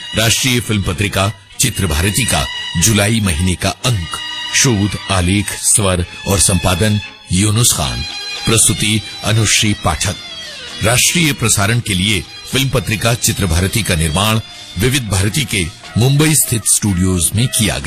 राष्ट्रीय फिल्म पत्रिका चित्र भारती का जुलाई महीने का अंक। शोध, आलेख, स्वर और संपादन यूनुस खान। प्रस्तुति अनुश्री पाठक। राष्ट्रीय प्रसारण के लिए फिल्म पत्रिका चित्र भारती का निर्माण विविध भारती के मुंबई स्थित स्टूडियोज में किया